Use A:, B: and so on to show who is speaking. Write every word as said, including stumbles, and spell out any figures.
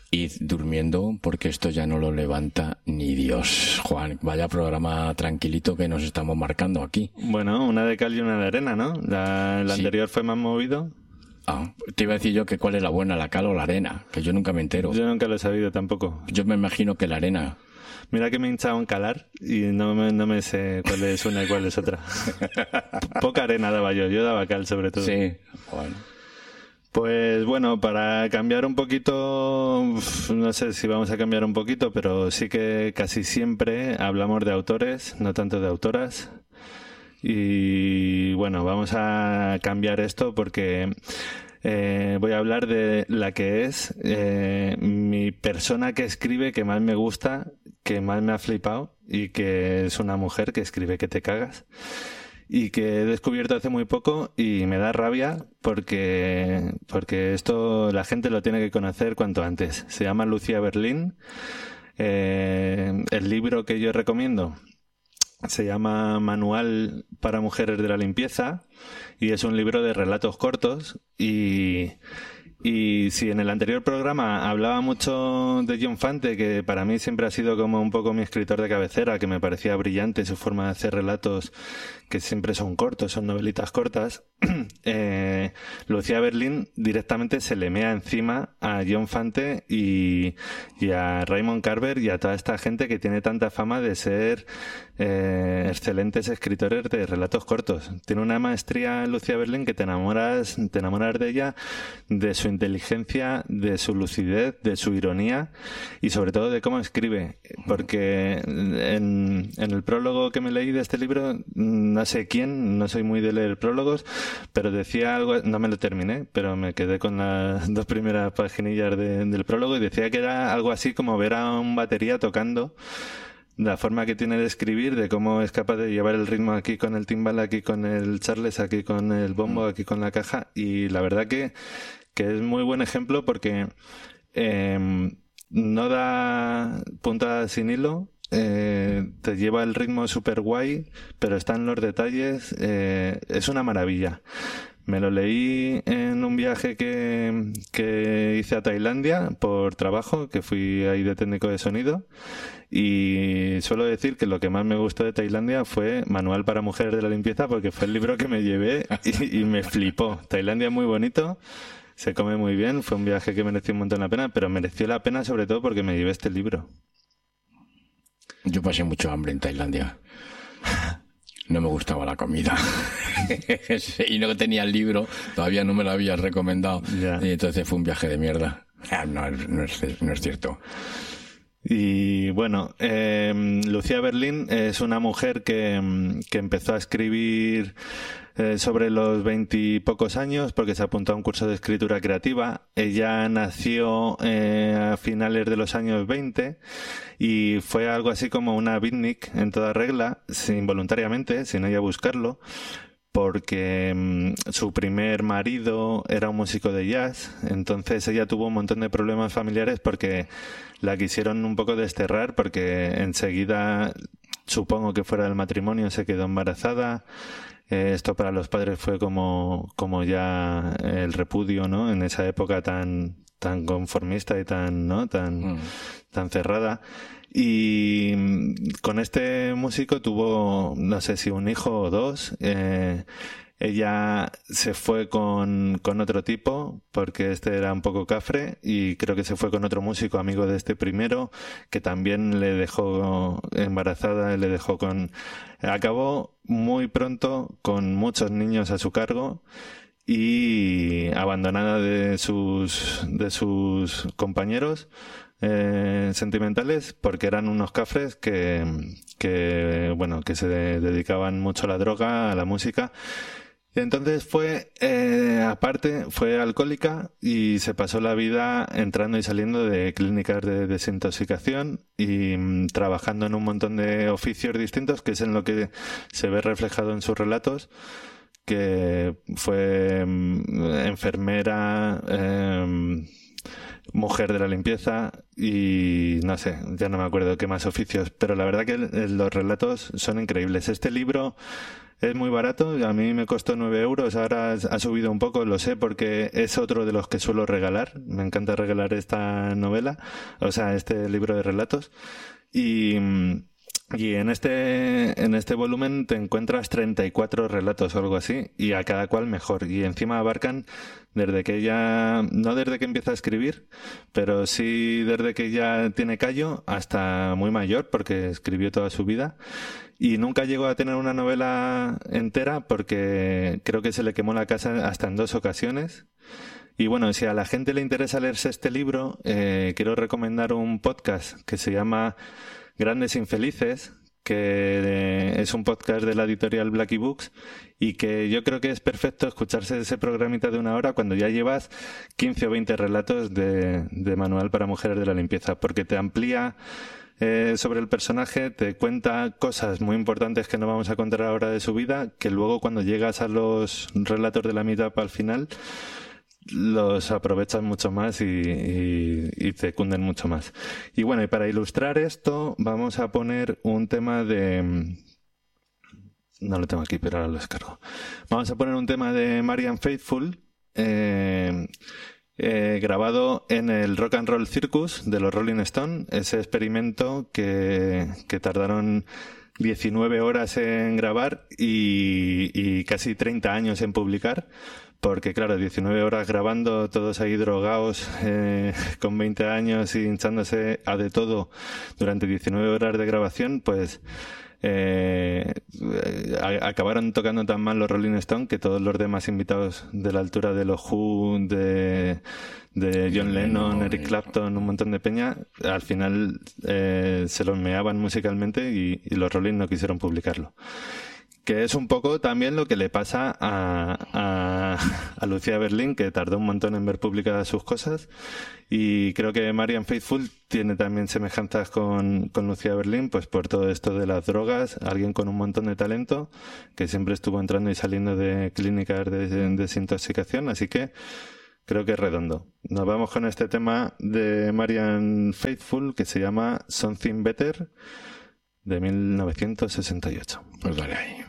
A: Id durmiendo porque esto ya no lo levanta ni Dios. Juan, vaya programa tranquilito que nos estamos marcando aquí.
B: Bueno, una de cal y una de arena, ¿no? La, la
A: Sí.
B: anterior fue más movido.
A: Ah, te iba a decir yo que cuál es la buena, la cal o la arena, que yo nunca me entero.
B: Yo nunca lo he sabido tampoco.
A: Yo me imagino que la arena.
B: Mira que me he hinchado en calar y no me, no me sé cuál es una y cuál es otra. Poca arena daba yo, yo daba cal sobre todo.
A: Sí, bueno.
B: Pues bueno, para cambiar un poquito, no sé si vamos a cambiar un poquito, pero sí que casi siempre hablamos de autores, no tanto de autoras. Y bueno, vamos a cambiar esto porque eh, voy a hablar de la que es eh, mi persona que escribe que más me gusta, que más me ha flipado y que es una mujer que escribe que te cagas. Y que he descubierto hace muy poco y me da rabia porque, porque esto la gente lo tiene que conocer cuanto antes. Se llama Lucía Berlín. Eh, el libro que yo recomiendo se llama Manual para Mujeres de la Limpieza y es un libro de relatos cortos y... Y si en el anterior programa hablaba mucho de John Fante, que para mí siempre ha sido como un poco mi escritor de cabecera, que me parecía brillante su forma de hacer relatos que siempre son cortos, son novelitas cortas, eh, Lucía Berlín directamente se le mea encima a John Fante y, y a Raymond Carver y a toda esta gente que tiene tanta fama de ser eh, excelentes escritores de relatos cortos. Tiene una maestría Lucía Berlín que te enamoras, te enamoras de ella, de su inteligencia, de su lucidez, de su ironía y sobre todo de cómo escribe, porque en, en el prólogo que me leí de este libro, no sé quién, no soy muy de leer prólogos, pero decía algo, no me lo terminé, pero me quedé con las dos primeras paginillas de, del prólogo y decía que era algo así como ver a un batería tocando, la forma que tiene de escribir, de cómo es capaz de llevar el ritmo aquí con el timbal, aquí con el charles, aquí con el bombo, aquí con la caja, y la verdad que que es muy buen ejemplo porque eh, no da puntadas sin hilo, eh, te lleva el ritmo súper guay, pero están los detalles, eh, es una maravilla. Me lo leí en un viaje que, que hice a Tailandia por trabajo, que fui ahí de técnico de sonido, y suelo decir que lo que más me gustó de Tailandia fue Manual para Mujeres de la Limpieza, porque fue el libro que me llevé y, y me flipó. Tailandia es muy bonito. Se come muy bien, fue un viaje que mereció un montón la pena, pero mereció la pena sobre todo porque me llevé este libro.
A: Yo pasé mucho hambre en Tailandia. No me gustaba la comida. Y no tenía el libro, todavía no me lo habías recomendado.
B: Ya.
A: Y entonces fue un viaje de mierda. No, no, es, no es cierto.
B: Y bueno, eh, Lucía Berlín es una mujer que, que empezó a escribir eh, sobre los veintipocos años porque se apuntó a un curso de escritura creativa. Ella nació eh, a finales de los años veinte y fue algo así como una beatnik en toda regla, involuntariamente, sin ella buscarlo, porque mmm, su primer marido era un músico de jazz, entonces ella tuvo un montón de problemas familiares porque la quisieron un poco desterrar porque enseguida, supongo que fuera del matrimonio, se quedó embarazada. Eh, esto para los padres fue como, como ya el repudio, ¿no? En esa época tan, tan conformista y tan, ¿no? Tan, mm. tan cerrada. Y con este músico tuvo, no sé si un hijo o dos. Eh, ella se fue con, con otro tipo porque este era un poco cafre y creo que se fue con otro músico amigo de este primero que también le dejó embarazada, le dejó con... Acabó muy pronto con muchos niños a su cargo y abandonada de sus, de sus compañeros Eh, sentimentales porque eran unos cafres que, que bueno que se dedicaban mucho a la droga, a la música. Y entonces fue eh, aparte fue alcohólica y se pasó la vida entrando y saliendo de clínicas de desintoxicación y mm, trabajando en un montón de oficios distintos, que es en lo que se ve reflejado en sus relatos, que fue mm, enfermera, eh, mujer de la limpieza y no sé, ya no me acuerdo qué más oficios, pero la verdad que los relatos son increíbles. Este libro es muy barato, a mí me costó nueve euros, ahora ha subido un poco, lo sé, porque es otro de los que suelo regalar. Me encanta regalar esta novela, o sea, este libro de relatos. Y, y en este, en este volumen te encuentras treinta y cuatro relatos o algo así, y a cada cual mejor. Y encima abarcan desde que ella, no desde que empieza a escribir, pero sí desde que ella tiene callo hasta muy mayor, porque escribió toda su vida. Y nunca llegó a tener una novela entera porque creo que se le quemó la casa hasta en dos ocasiones. Y bueno, si a la gente le interesa leerse este libro, eh, quiero recomendar un podcast que se llama Grandes Infelices, que es un podcast de la editorial Blackie Books y que yo creo que es perfecto escucharse ese programita de una hora cuando ya llevas quince o veinte relatos de, de manual para mujeres de la limpieza, porque te amplía Eh, sobre el personaje, te cuenta cosas muy importantes que no vamos a contar ahora de su vida, que luego cuando llegas a los relatos de la mitad para el final los aprovechas mucho más y, y, y te cunden mucho más. Y bueno, y para ilustrar esto vamos a poner un tema de... No lo tengo aquí, pero ahora lo descargo. Vamos a poner un tema de Marianne Faithfull, eh... Eh, grabado en el Rock and Roll Circus de los Rolling Stones, ese experimento que, que tardaron diecinueve horas en grabar y, y casi treinta años en publicar, porque claro, diecinueve horas grabando, todos ahí drogados, eh, con veinte años y hinchándose a de todo durante diecinueve horas de grabación, pues Eh, acabaron tocando tan mal los Rolling Stones que todos los demás invitados de la altura de los Who, de, de John Lennon, Eric Clapton, un montón de peña, al final eh, se los meaban musicalmente y, y los Rolling no quisieron publicarlo. Que es un poco también lo que le pasa a, a, a Lucía Berlín, que tardó un montón en ver publicadas sus cosas, y creo que Marianne Faithfull tiene también semejanzas con, con Lucía Berlín, pues por todo esto de las drogas, alguien con un montón de talento, que siempre estuvo entrando y saliendo de clínicas de, de desintoxicación, así que creo que es redondo. Nos vamos con este tema de Marianne Faithfull, que se llama Something Better, de mil novecientos sesenta y ocho.
A: Pues dale ahí.